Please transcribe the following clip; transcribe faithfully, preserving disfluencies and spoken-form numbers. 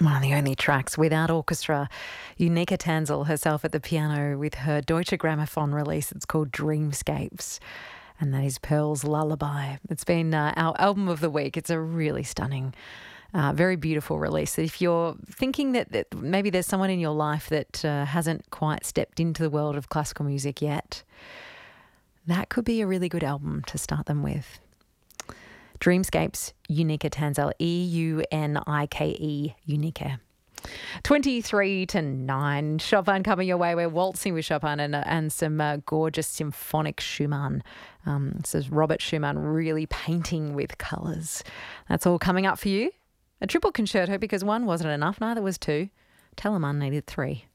One of the only tracks without orchestra. Unica Tanzel herself at the piano with her Deutsche Grammophon release. It's called Dreamscapes. And that is Pearl's Lullaby. It's been uh, our album of the week. It's a really stunning, uh, very beautiful release. If you're thinking that, that maybe there's someone in your life that uh, hasn't quite stepped into the world of classical music yet, that could be a really good album to start them with. Dreamscapes, Unica Tanzel, E U N I K E, Unica. twenty-three to nine. Chopin coming your way. We're waltzing with Chopin and, uh, and some uh, gorgeous symphonic Schumann. Um, this is Robert Schumann really painting with colours. That's all coming up for you. A triple concerto because one wasn't enough, neither was two. Telemann needed three.